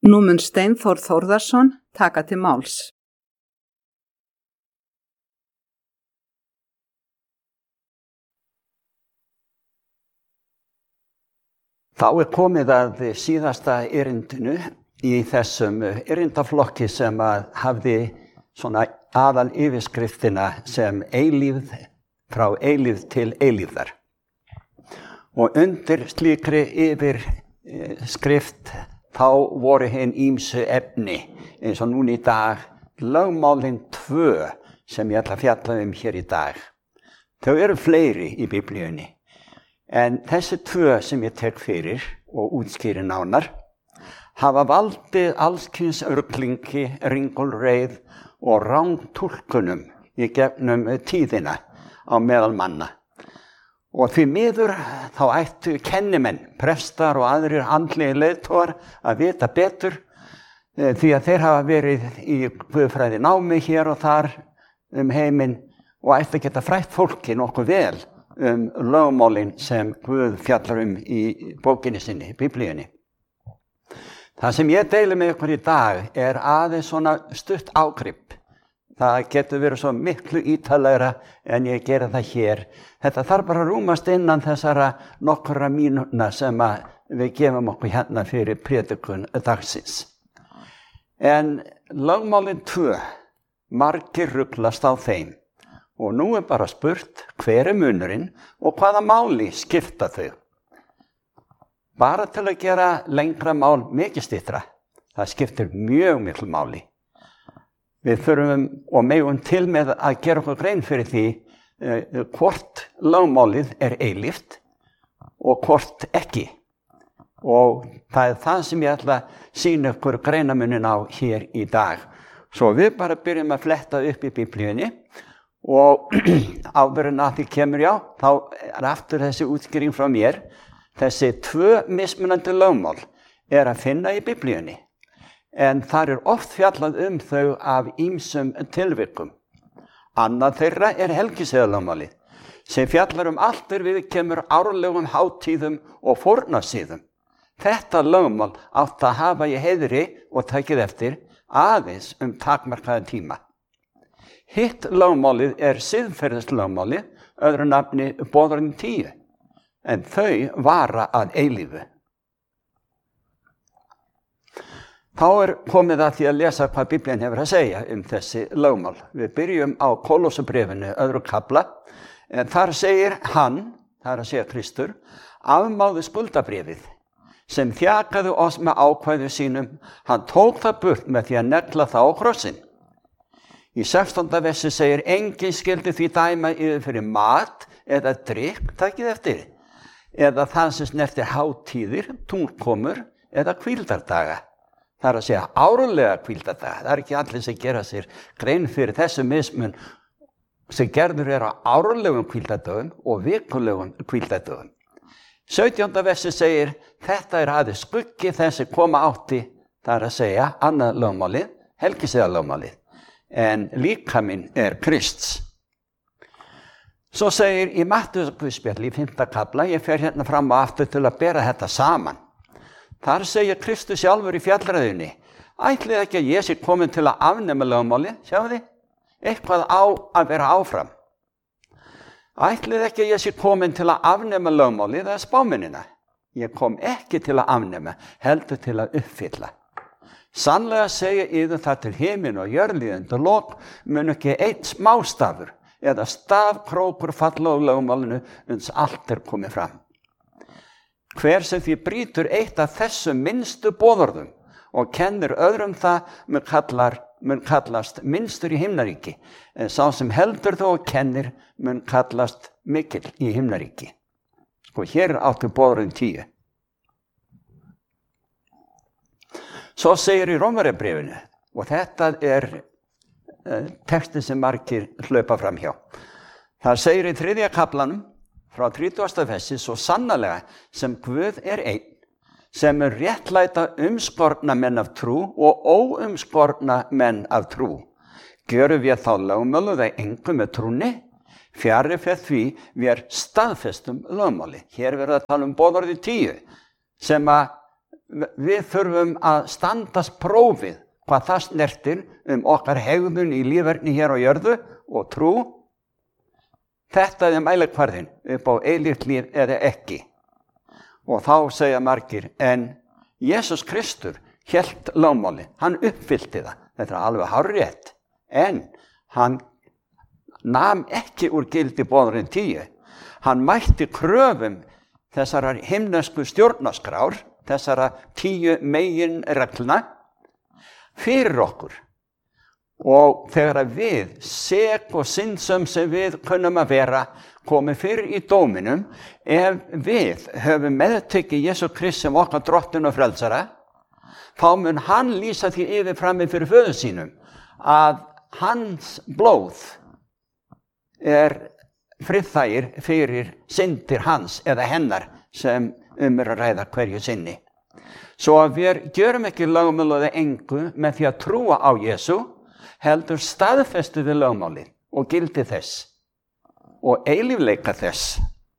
Nú mun Steinþór Þórðarson taka til máls. Þá komið að síðasta erindinu í þessum erindaflokki sem hafði svona aðal yfirskriftina sem eilífð frá eilífð til eilífðar. Og undir slíkri yfirskrift þá voru hin ýmsu efni eins og núna í dag lögmálin 2 sem ég ætla að fjalla hér í dag. Þau eru fleiri í Biblíunni. En þessi 2 sem ég tek fyrir og útskýri nánar hafa valdið allskyns ruglingi, ringulreið og rangtúlkunum í gegnum tíðina á meðal manna. Og því miður þá ættu kennimenn, prestar og aðrir andlegir leiðtogar að vita betur því að þeir hafa verið í guðfræði námi hér og þar heiminn og ættu að geta frætt fólki nokkuð vel lögmálin sem Guð fjallar í bókinni sinni, Biblíunni. Það sem ég deili með ykkur í dag aðeins svona stutt ágrip. Það getur verið svo miklu ítarlegra en ég gera það hér. Þetta þarf bara að rúmast innan þessara nokkra mínútna sem við gefum okkur hérna fyrir prédikun dagsins. En lögmálin 2, margir ruglast á þeim. Og nú bara spurt hver munurinn og hvaða máli skipta þau. Bara til að gera lengra mál mikið styttra. Það skiptir mjög miklu máli. Við þurfum og megum til með að gera okkur grein fyrir því hvort lögmálið eilíft og hvort ekki. Og það það sem ég ætla að sýna ykkur greinamunin á hér í dag. Svo við bara byrjum að fletta upp í Biblíunni og áður en að því kemur þá aftur þessi útskýring frá mér. Þessi 2 mismunandi lögmál að finna í Biblíunni. En þar oft fjallað þau af ýmsum tilvikum. Annað þeirra helgisiðalögmálið, sem fjallar allt viðkemur árlegum hátíðum og fórnarsíðum. Þetta lögmál átt að hafa í heiðri og takið eftir aðeins takmarkaðan tíma. Hitt lögmálið siðferðislögmálið, öðru nafni boðorðin 10, en þau vara að eilífu. Þá komið að því að lesa hvað Biblían hefur að segja þessi lögmál. Við byrjum á Kólossabréfinu, öðru kafla, en þar segir hann, það að segja Kristur, afmáði skuldabréfið, sem þjakaði oss með ákvæðu sínum, hann tók það burt með því að negla það á krossinn. Í 16. versi segir, enginn skyldi því dæma yfir fyrir mat eða drykk, takið eftir, eða það sem snertir hátíðir, tunglkomur eða hvíldardaga. Það að segja árlega hvíldardaga. Það ekki allir sem gera sér grein fyrir þessu mismun sem gerður á árlegum hvíldardögum og vikulegum hvíldardögum. 17. versi segir, þetta aðeins skuggi þessi koma átti, það að segja annað lögmálið, helgisiðalögmálið, en líkaminn Krists. Svo segir í Mattheusarguðspjalli í 5. kafla, ég fer hérna fram og aftur til að bera þetta saman. Þar segir Kristus sjálfur í fjallræðunni, ætlið ekki að ég sé komin til að afnema lögmálið, sjáu þið, eitthvað á að vera áfram. Ætlið ekki að ég sé komin til að afnema lögmálið eða spámennina. Ég kom ekki til að afnema, heldur til að uppfylla. Sannlega segja yður það til himinn og jörðlíðundur lok, mun ekki einn smástafur eða stafkrókur falla á lögmálinu uns allt komið fram. Hver sem því brýtur eitt af þessum minnstu boðorðum og kennir öðrum það mun kallast minnstur í himnaríki, en sá sem heldur þó og kennir mun kallast mikill í himnaríki. Sko, hér áttu boðorðin 10. Svo segir í Rómverjabréfinu, og þetta texti sem margir hlaupa fram hjá. Það segir í 3. kaflanum, frá 30. versi, svo sannarlega sem Guð einn, sem réttlæta umskorna menn af trú og óumskorna menn af trú. Gjörum við þá lögmálu það engu með trúni, fjarri fyrir því við staðfestum lögmáli. Hér verður að tala boðorðið 10, sem við þurfum að standast prófið hvað það snertir okkar hegðun í líferni hér á jörðu og trú. Þetta er mælikvarðinn upp á eilíft líf eða ekki. Og þá segja margir, en Jesús Kristur hélt lögmálið, hann uppfyllti það. Þetta er alveg hárrétt, en hann nam ekki úr gildi boðorðin 10. Hann mætti kröfum þessara himnesku stjórnarskrár, þessara 10 meginreglna fyrir okkur. Og þegar við, sek og syndsöm sem við kunnum að vera, komið fyrir í dóminum, ef við höfum meðtekið Jesú Krist sem okkar drottinn og frelsara, þá mun hann lýsa því yfir frammi fyrir föður sínum að hans blóð er friðþægir fyrir syndir hans eða hennar sem er að ræða hverju sinni. Svo að við gjörum ekki lögmálið engu með því að trúa á Jesú, heldur staðfestu við lögmálið og gildi þess og eilífleika þess.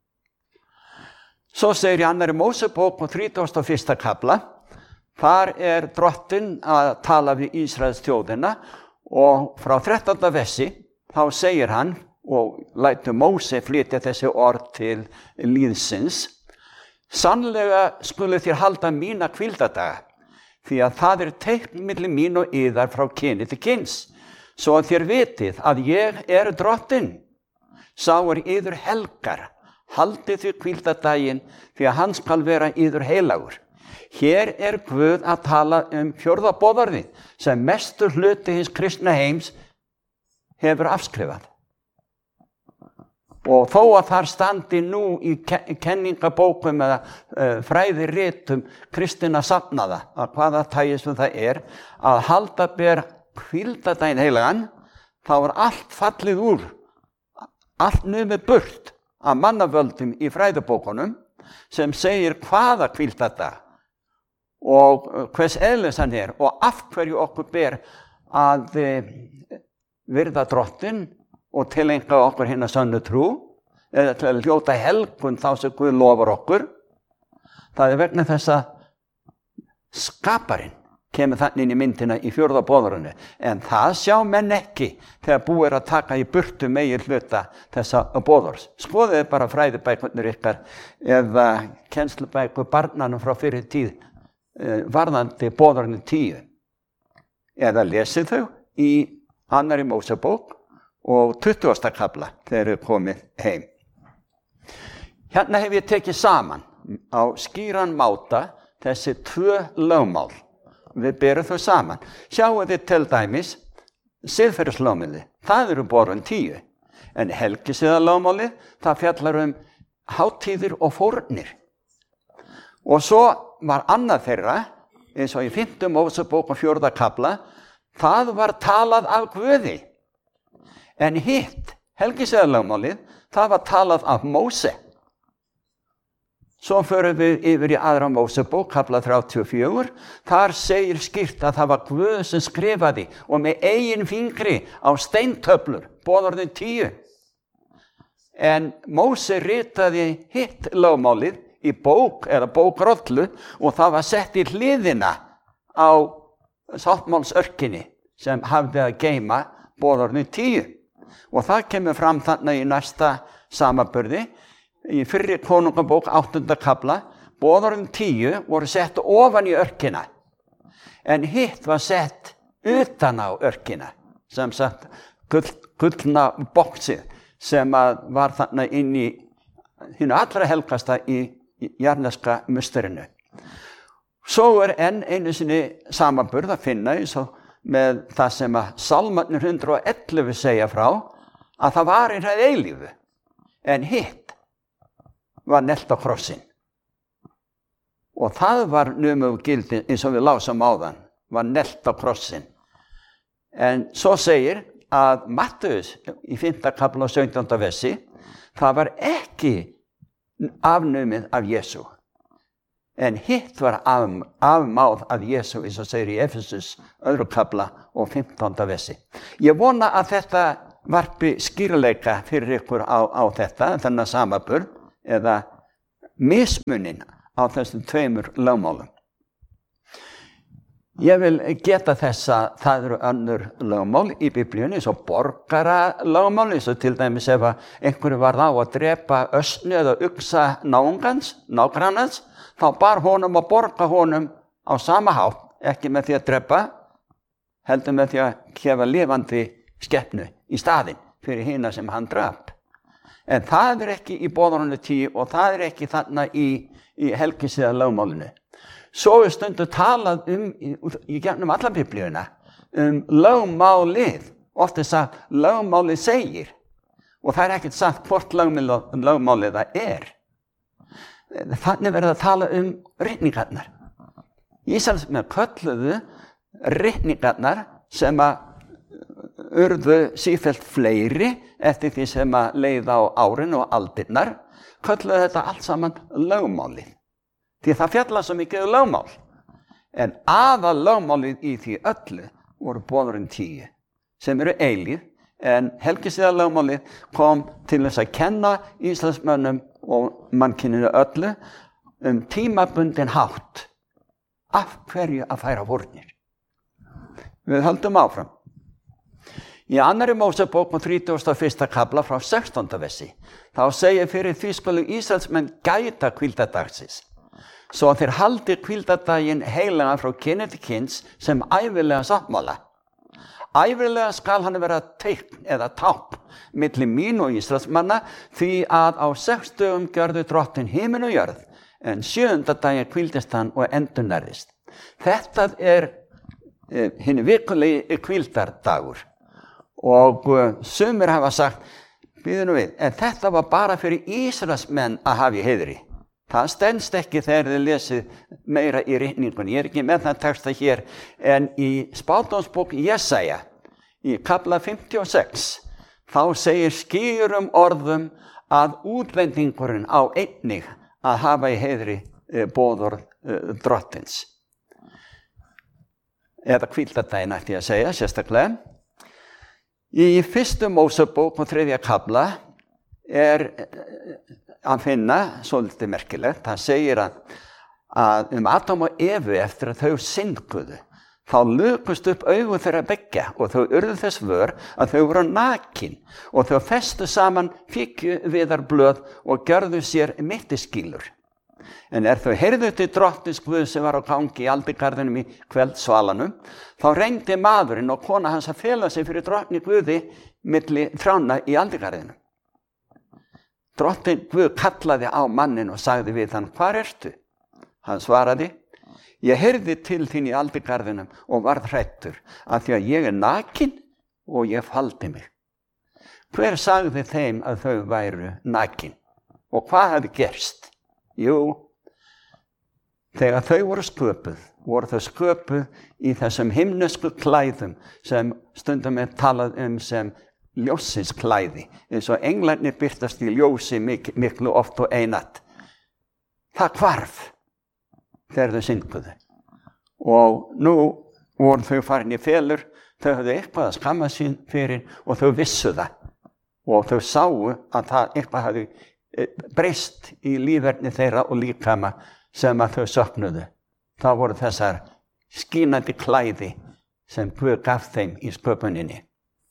Svo segir í 2. Mósebók og 31. kafla, þar er drottinn að tala við Ísraels þjóðina og frá 13. versi þá segir hann og lætur Móse flytja þessi orð til lýðsins: sannlega skulu þér halda mína hvíldardaga, því að það er teikn milli mín og yðar frá kyni til kyns, svo að þér vitið að ég er drottinn. Sá er yður helgar, haldið því hvíldardaginn, því að hann skal vera yður heilagur. Hér er Guð að tala 4. boðorðið sem mestur hluti hins kristna heims hefur afskrifað. Og þó að þar standi nú í kenningabókum eða fræðiritum kristinna safnaða, að hvaða tagi sem það er, að halda ber hvíldardaginn heilagan, þá er allt fallið úr, allt numið burt af mannavöldum í fræðibókunum sem segir hvaða hvíldardag og hvers eðlis hann er og af hverju okkur ber að virða drottinn og tileinka okkur hina sönnu trú, eða til að hljóta helgun þá sem Guð lofar okkur. Það er vegna þess að skaparinn kemur þannig inn í myndina í 4. boðorðinu, en það sjá menn ekki þegar búið er að taka í burtu megin hluta þessa boðorðs. Skoðið bara fræðibækurnar ykkar eða kennslubækur barnanum frá fyrir tíð varðandi boðorðinu 10, eða lesið þau í 2. Mósebók og 20. kafla þegar þau komið heim. Hérna hef ég tekið saman á skýran máta þessi 2 lögmál. Við berum þau saman. Sjáum þið til dæmis siðferðislögmálið, það eru boðorðin 10, en helgisiðalögmálið, það fjallar hátíðir og fórnir. Og svo var annað þeirra, eins og í 5. Mósebók og 4. kafla, það var talað af Guði. En hitt, helgisiðalögmálið, það var talað af Móse. Svo förum við yfir í 2. Mósebók, kafla 34, þar segir skýrt að það var Guð sem skrifaði og með eigin fingri á steintöflur, boðorðin 10. En Móse ritaði hitt lögmálið í bók eða bókrollu og það var sett í hliðina á sáttmálsörkinni sem hafði að geyma boðorðin 10. Og það kemur fram þannig í næsta samanburði, í 1. konungabók 8. kafla, boðorðin 10 voru sett ofan í örkina, en hitt var sett utan á örkina, sem sagt gullna boxið sem var þannig inn í hinu allra helgasta í jarneska musterinu. Svo er enn einu sinni samanburð að finna eins og með það sem að Salmarnir 111 segja frá, að það var einhvað eilífu, en hitt var nelt á krossinn. Og það var numið gildi, eins og við lásum áðan, var nelt á krossinn. En svo segir að Mattheus í 5. kafla og 17. versi, það var ekki afnumið af Jesú. En hitt var afmáð af Jesú, eins og segir í Efesus 2. kafla og 15. versi. Ég vona að þetta varpi skýrleika fyrir ykkur á þetta, þennan samanburð, eða mismunin á þessum 2 lögmálum. Ég vil geta þess að það eru önnur lögmál í Biblíunni, svo borgaralögmál, eins og til dæmis ef einhverju varð á að drepa ösnu eða uxa nágrannans, þá bar honum að borga honum á sama hátt, ekki með því að drepa, heldur með því að gefa lifandi skepnu í staðinn fyrir hina sem hann drap. En það er ekki í boðorðinu 10 og það er ekki þarna í helgisiðalögmálinu. Svo er stundu talað í gegnum alla Biblíuna lögmálið. Oft er sagt lögmálið segir og það er ekkert sagt hvort lögmálið það er. Þannig verður að tala ritningarnar. Ísraelsmenn kölluðu ritningarnar sem að urðu sífellt fleiri eftir því sem að leið á árin og aldirnar, kölluðu þetta allt saman lögmálið. Því það fjallar svo mikið lögmál. En aðal lögmálið í því öllu voru boðorðin 10, sem eru eilíð, en helgisiðalögmálið kom til þess að kenna Ísraelsmönnum og mannkyninu öllu tímabundin hátt. Af hverju að færa fórnir? Við höldum áfram. Í 2. Mósebók 31. kafla frá 16. versi, þá segir fyrir því skulu Ísraelsmenn gæta hvíldardagsins, svo þeir haldi hvíldardaginn heilagan frá kyni til kyns sem ævilega sáttmála. Ævilega skal hann vera teikn eða tákn milli mín og Ísraelsmanna, því að á 6 dögum gjörðu Drottinn himinn og jörð, en 7. daginn hvíldist hann og endurnærðist. Þetta er hinn vikulegi hvíldardagur. Og sumir hafa sagt, bíðu nú við, en þetta var bara fyrir Ísraelsmenn að hafa í heiðri. Það stenst ekki þegar þið lesið meira í ritningunni. Ég er ekki með það texta hér, en í spádómsbók Jesaja, í kafla 56, þá segir skýrum orðum að útlendingurinn á einnig að hafa í heiðri boðorð Drottins. Eða hvíldardaginn ætti ég að segja, sérstaklega. Í 1. Mósebók 3. kafla er að finna svolítið merkilegt. Það segir að Adam og Evu eftir að þau synguðu, þá lukust upp augu þeirra beggja og þau urðu þess vör að þau voru nakin og þau festu saman fíkjuviðarblöð og gjörðu sér mittiskýlur. En þau heyrðu til Drottins Guð sem var á gangi í aldigarðinum í kvöldsvalanum, þá reyndi maðurinn og kona hans að fela sig fyrir Drottni Guði milli trjána í aldigarðinum. Drottinn Guð kallaði á mannin og sagði við hann, hvar ertu? Hann svaraði, ég heyrði til þín í aldigarðinum og varð hræddur, af því að ég er nakin og ég faldi mig. Hver sagði þeim að þau væru nakin? Og hvað hafði gerst? Jú, þegar þau voru þau sköpuð í þessum himnesku klæðum sem stundum er talað sem ljósins klæði, eins og englarnir birtast í ljósi miklu oft og einatt. Það hvarf þegar þau synguðu. Og nú voru þau farin í felur, þau höfðu eitthvað að skamma sín fyrir og þau vissu það. Og þau sáu að það eitthvað hafði breyst í líferni þeirra og líkama sem að þau söknuðu. Það voru þessar skínandi klæði sem Guð gaf þeim í sköpuninni.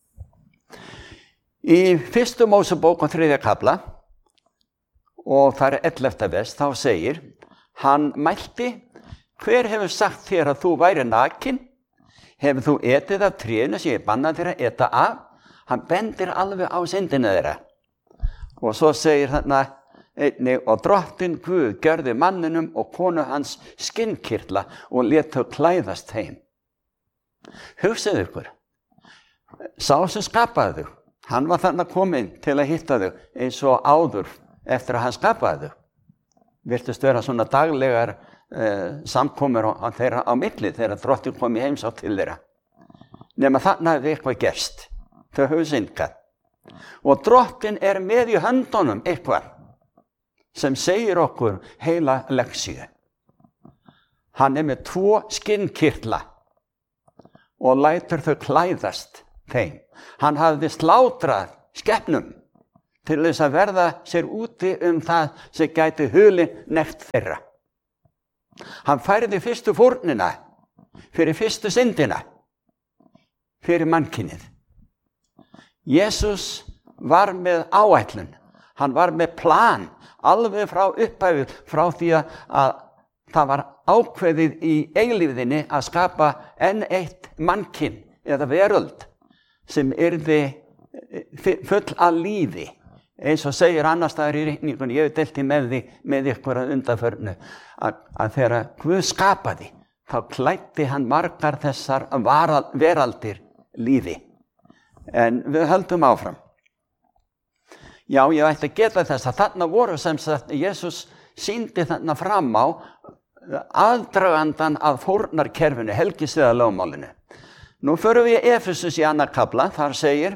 Í 1. Mósebók 3. kafla og það er 11. vers, þá segir, hann mælti, hver hefur sagt þér að þú væri nakin? Hefur þú etið af trénu sem ég bannaði þér að eta af? Hann bendir alveg á syndina þeirra. Og svo segir þarna einnig, og Drottinn Guð gjörði manninum og konu hans skinnkirtla og lét þau klæðast þeim. Hugsið ykkur, sá sem skapaði þau, hann var þarna kominn til að hitta þau eins og áður eftir að hann skapaði þau. Virtust vera svona daglegar samkomur á þeirra á milli þegar Drottinn kom í heimsókn til þeirra. Nema þarna hefði eitthvað gerst, þau höfðu syndgað. Og Drottinn er með í höndunum eitthvað sem segir okkur heila leksíu. Hann er með 2 skinnkirtla og lætur þau klæðast þeim. Hann hafði slátrað skepnum til þess að verða sér úti það sem gæti hulin nekt þeirra. Hann færði fyrstu fórnina fyrir fyrstu syndina, fyrir mannkynið. Jesus var með áætlun, hann var með plan, alveg frá upphæfið, frá því að það var ákveðið í eilífðinni að skapa enn eitt mannkyn eða veröld sem yrði full af lífi. Eins og segir annars staðar í ritningunni, ég hef deilt því með ykkur að undanförnu, að þegar Guð skapaði, þá klæddi hann margar þessar veraldir lífi. En við höldum áfram. Já, ég ætti að geta þess að þarna voru sem sagt, Jesus sýndi þarna fram á aðdragandan að fórnarkerfinu, helgisiðalögmálinu. Nú förum við í Efesus í annar kafla, þar segir,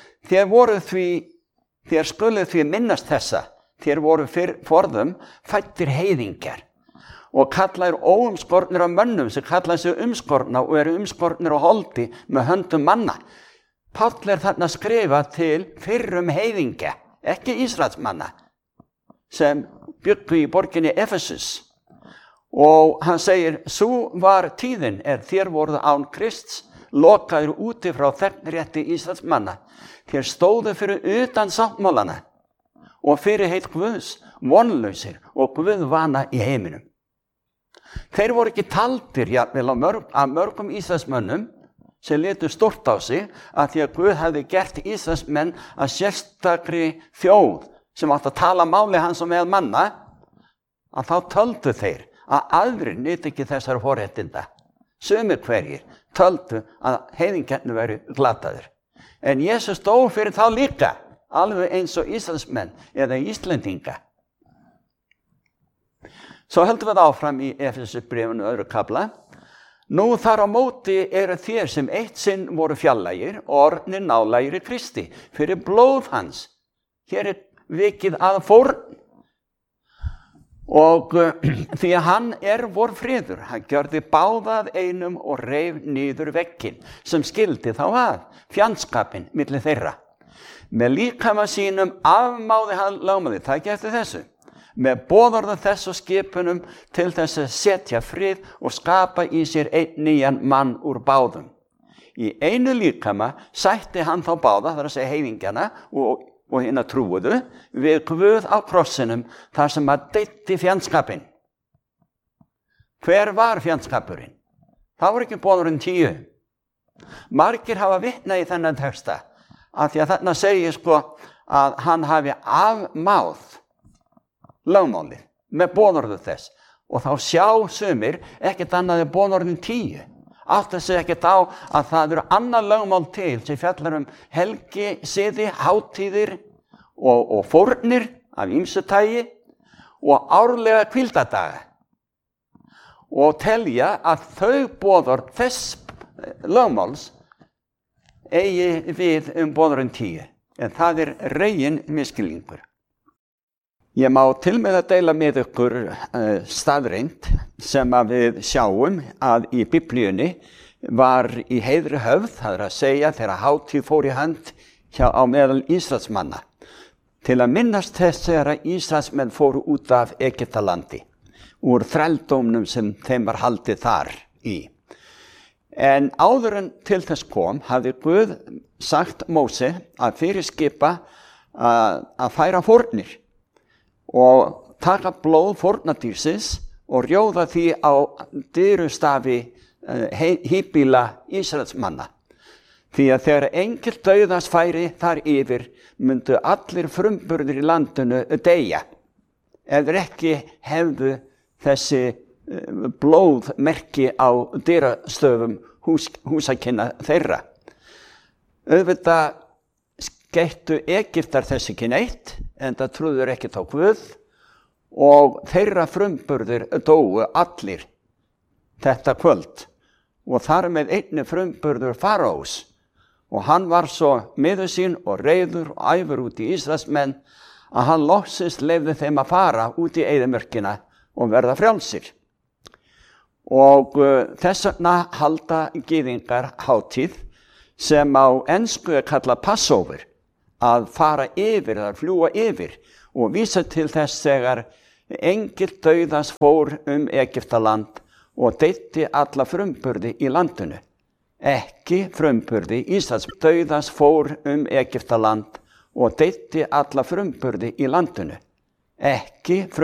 þér skuluð því minnast þessa, þér voru forðum fæddir heiðingjar og kallaðir óumskornir af mönnum sem kallaði sig umskorna og eru umskornir á holdi með höndum manna. Páll þarna skrifa til fyrrum heiðingja, ekki Ísraelsmanna, sem bjuggu í borginni Efesus. Og hann segir, sú var tíðin þér voruð án Krists, lokaður úti frá þegnrétti Ísraelsmanna. Þér stóðu fyrir utan sáttmálana og fyrir heit Guðs, vonlausir og Guðvana í heiminum. Þeir voru ekki taldir jafnvel af mörgum Ísraelsmönnum sem litu stórt á sig að því að Guð hefði gert Ísraelsmenn að sérstakri þjóð sem átti að tala máli hans og með manna, að þá töldu þeir að aðrir nyti ekki þessar forréttinda. Sumir hverjir töldu að heiðingjarnir væru glataðir. En Jesus stóð fyrir þá líka, alveg eins og Ísraelsmenn eða Íslendinga. Svo höldum við áfram í Efesusbréfinu öðru kafla. Nú þar á móti eru þér sem eitt sinn voru fjarlægir, orðnir nálægir í Kristi, fyrir blóð hans. Hér vikið að fórn. Og því að hann vor friður, hann gjörði báðað einum og reif niður vegginn sem skildi þá að, fjandskapinn milli þeirra. Með líkama sínum afmáði hann lögmálið, það ekki eftir þessu, með boðorðum þess og skipunum til þess að setja frið og skapa í sér einn nýjan mann úr báðum. Í einu líkama sætti hann þá báða, það að segja heiðingjana og hina trúuðu, við Guð á krossinum þar sem að deytti fjandskapinn. Hver var fjandskapurinn? Það voru ekki boðorðin 10. Margir hafa vitnað í þennan texta, af því að þarna segir að hann hafi afmáð lögmálið með boðorðu þess, og þá sjá sumir ekkert annað en boðorðin 10. Átti að segja ekkert á að það eru annað lögmál til sem fjallar helgi, siði, hátíðir og fórnir af ýmsu tagi og árlega hvíldadaga. Og telja að þau boðorð þess lögmáls eigi við boðorðin 10. En það regin misskilningur. Ég má til með að deila með ykkur staðreynd sem að við sjáum að í Biblíunni var í heiðri höfð, það að segja þegar hátíð fór í hönd á meðal Ísraelsmanna, til að minnast þess þegar Ísraelsmenn fóru út af Egyptalandi, úr þrældómnum sem þeim var haldið þar í. En áður en til þess kom, hafði Guð sagt Móse að fyrirskipa að færa fórnir og taka blóð fórnardýrsins og rjóða því á dyrustafi híbýla Ísraelsmanna. Því að þegar engill dauðans færi þar yfir, myndu allir frumburðir í landinu deyja, eða ekki hefðu þessi blóðmerki á dyrastöfum húsakynna þeirra. Auðvitað skeyttu Egyptar þess ekki neitt, en það trúður ekki á Guð, og þeirra frumburðir dóu allir þetta kvöld, og þar með einni frumburður Faraós, og hann var svo miður sín og reiður og æfur út í Ísraelsmenn að hann loksins leyfði þeim að fara út í eyðimörkina og verða frjálsir. Og þess vegna halda gyðingar hátíð sem á ensku kalla Passover, að fara yfir, að fljúga yfir, og vísa til þess þegar engill dauðans fór Egyptaland og deyddi alla frumburði í landinu. Ekki frumburði Ísaks. Dauðans fór Egyptaland og deyddi alla frumburði í landinu. Ekki